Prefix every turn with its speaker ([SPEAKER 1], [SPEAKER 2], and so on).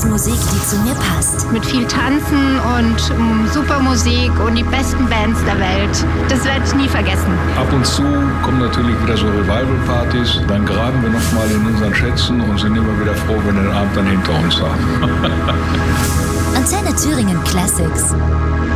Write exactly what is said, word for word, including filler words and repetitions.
[SPEAKER 1] Musik, die zu mir passt.
[SPEAKER 2] Mit viel Tanzen und um, super Musik und die besten Bands der Welt. Das werde ich nie vergessen.
[SPEAKER 3] Ab und zu kommen natürlich wieder so Revival-Partys. Dann graben wir nochmal in unseren Schätzen und sind immer wieder froh, wenn wir den Abend dann hinter uns haben.
[SPEAKER 1] Antenne Thüringen Classics.